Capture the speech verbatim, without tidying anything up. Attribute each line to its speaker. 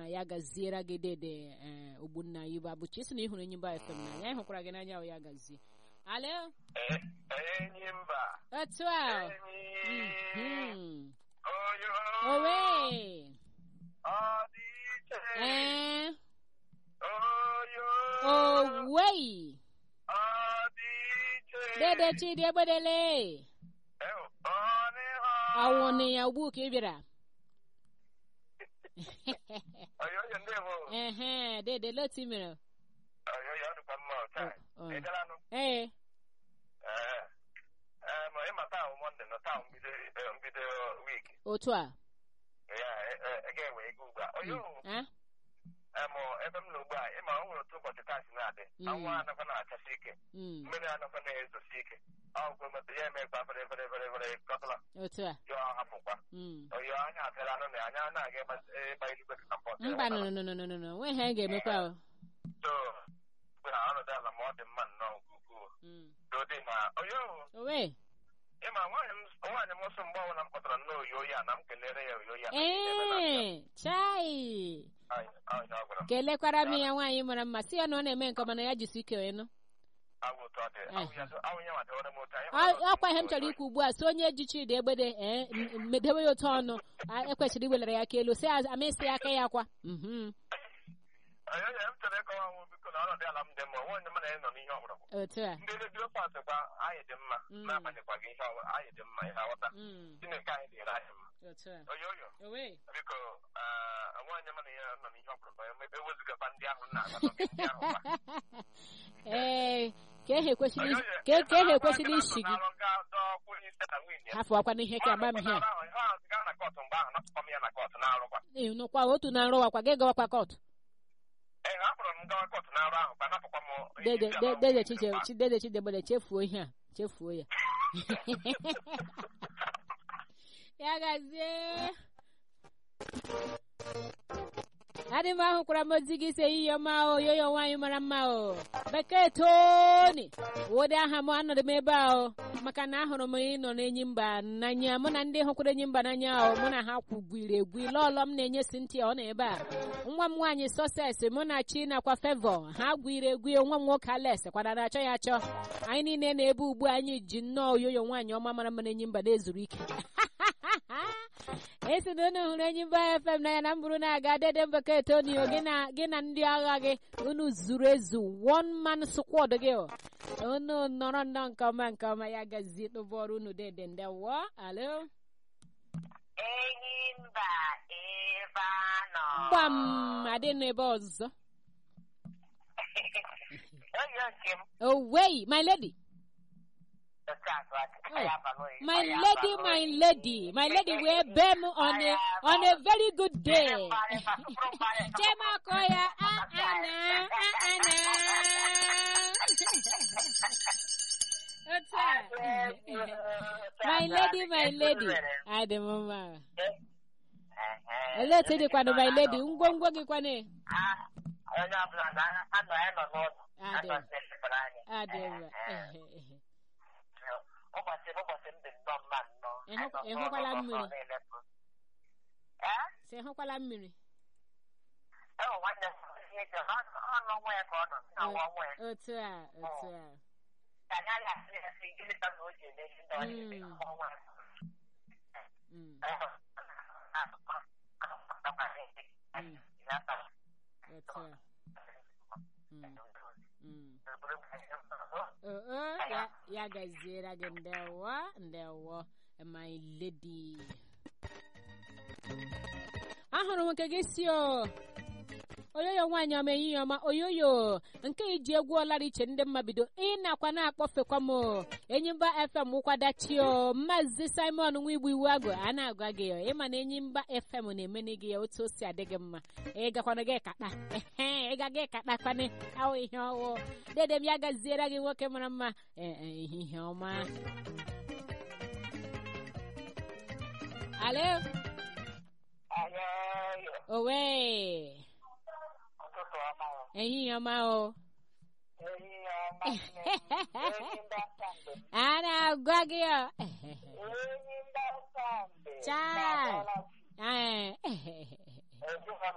Speaker 1: ya gaziere gị dede eh Ogbunna Yiba bụ chi si na ihụrụ Enyimba F M n'anya ịhụkwara gị n'anya ya gazie. Alo
Speaker 2: Enyimba
Speaker 1: otu a
Speaker 2: enyi oyo
Speaker 1: owe
Speaker 2: ọdịiche
Speaker 1: eh
Speaker 2: oyo
Speaker 1: owei
Speaker 2: ọdịiche
Speaker 1: dede Chidi Egbedele
Speaker 2: ọnịha
Speaker 1: awụnị ya ugbu ka ị bịara
Speaker 2: oyo oyo ndewo
Speaker 1: ehe dede loti mere
Speaker 2: oyo oyo ọdụkwa mma ọta ị gara nụ
Speaker 1: ee
Speaker 2: ee ee ma ịmata ahụ mọnde nọ taa mbido mbido wiki
Speaker 1: otu a
Speaker 2: ya ga-ewe ego ugbu a oyo
Speaker 1: eh
Speaker 2: emụ ebe m na ugbu a ịma o nwere otu ụbọchị taasị na-adị anwụ anakwa na-achasi ike mmiri anakwa na-ezosi ike ọgwụ meta ya emekwa fere fere fere fere kọtala
Speaker 1: otu a
Speaker 2: ya hapụkwa oyo anya apịara anụ na anya na-aga ịgba eluigwe ka mpọt
Speaker 1: mba no no no no no no nwe ha ga-emekwa o
Speaker 2: so mgbe ha ọnọdụ ala ma ọ dị mma nnọọ nke ukwuu dodi na oyo
Speaker 1: owe
Speaker 2: ịma nwaanyị m nwaanyị m ọsọ mgbe ọbụla m kpọtara nnọọ oyo ya na m kelere ya oyo ya
Speaker 1: ee chai kelekwara m ya nwaanyị mara mma si ya na ọ na-eme nke ọma na ya jisi ike ịnụ ọkwa ihe m chọrọ ikwu ugbu a si onye ji Chidi Egbede ee medewe ya otu ọnụ ekwesịrị iwelere ya ka elu si amịsị aka ya kwa otu a
Speaker 2: ndị redio pasị gwa anyị dị mma na-abanyekwa gị ihe anyị dị mma ihe aghọta Chineke anyị dịrị anyị mma oyo oyo biko nwaanyị mana ya nọ n'ihe ọbụla ebe ewezugaba ndị ahụ na-aga ndị ahụ
Speaker 1: ee ka ehe ekwesịrị ka ehe ekwesịrị isi gị hafụ akwa n'ihe ka agba m ihe a nụkwa otu na-arụwakwa gị gawakwa kọtụ dede Chidi Egbede chefuo ihe a chefuo ya ya gazie adị m ahụkwara m ozi gị se ihe ọma o yoyo nwaanyị mara mma o bekee Toni wode aha m anọdụ m ebe a o maka na ahụrụ m ịnọ n'Enyimba n'anya mụ na ndị hụkwara Enyimba n'anya o mụ na ha kwugwiri egwu lọlọ m na-enye Cynthia ọ na ebe a nwa m nwaanyị Success mụ na Chi nakwa Favor ha gwiri egwu nwa m nwoke Alex kwara na-achọ ya achọ anyị niile na-ebe ugbu anyị ji nnọọ yoyo nwaanyị ọma mara mma n'Enyimba na-ezuru ike esi na unu hụrụ Enyimba F M na ya na mbụrụ na-aga dede Bekee Toni gị na gị na ndị agha gị unu zuru ezu one man squad gị unu nọrọ nnọọ nke ọma nke ọma ya gazie tụbọrọ unu dede ndewo alo
Speaker 3: Enyimba ebe anọ
Speaker 1: gbam adị n'ebe ọzọ oh wait my lady my lady, my lady, my lady, we're bem on a on a very good day. Chema koya, ah ana, ah ana. What's up? My lady, my lady. I the mama. Hello, tedi kwano my lady. Ungo ungo ki kwane.
Speaker 3: Ah, ano ano ano ano.
Speaker 1: Ade. Ade.
Speaker 3: ụbọchị ụbọchị ndị nnọọ mma nnọọ
Speaker 1: ịhụkwala mmiri si ịhụkwala mmiri
Speaker 3: ewu nwanne m ihe dị ọnụ ọnwa ya ka ọ nọ na nwa ọnwa ya
Speaker 1: otu a otu a
Speaker 3: ka ya ga-asị ya sị gịnị ka na o ji emeri ndị ọchịchị ọnwa
Speaker 1: otu a Uh, ya ya gaziera gị ndewo ndewo my lady ahụrụ m nke gị si o oyoyo nwaanyị ọma ehihie ọma oyoyo nke iji egwu ọlariche ndị mma bido ị nakwa na-akpọfekwa m Enyimba F M kwadachi o Maazị Simon Nwigbo iwu agụ a na-agwa gị ịma na Enyimba F M na-emene gị ya otu o si adị gị mma ịgakwana gị kata ịga gị kata kwane ahụ ihe ọwụ dede m ya gaziere gị nwoke mara mma ehihie ọma alo owe ehihie ọma o a na-agwa gị ọ chaa